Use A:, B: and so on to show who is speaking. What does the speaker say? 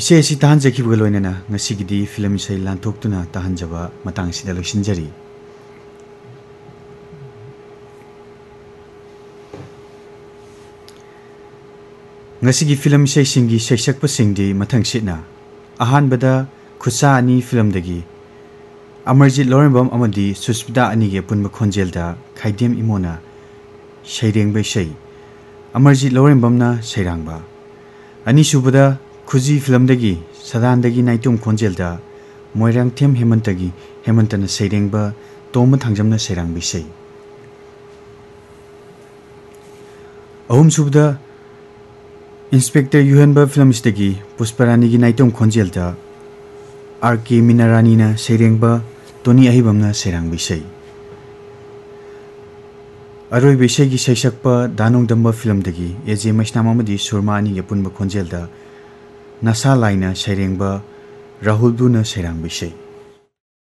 A: इसे असी ताहनजखिबगा लोइनना ngasiगidi film isai lanthoktuna tahanjaba matangsida loisinjari ngasigi film isai singi saisakpa singdi mathangsidna ahanbada khusa ani film dagi Amarjit Lorembam amadi Suspita ani ge punba khonjelda khaidem imona shaireng bai sai Amarjit Lorembam na sairangba ani subada Khuji film dagi Sadan dagi naitum khonjelda Moirang Them Hemantagi Hemantana sairengba Toma thangjamna sairang bai sai Ahum subada Inspector Yuhanba films dagi Pusparani gi naitum khonjelda R.K. Minarani na sairengba Tony Ahibamna sairang bai sai Aroi bai sai gi saisakpa Danong Damba film dagi AJ Maisnam amadi Surma ani ge punba khonjelda Nasa laina sairengba Rahul Buna sairang bai sai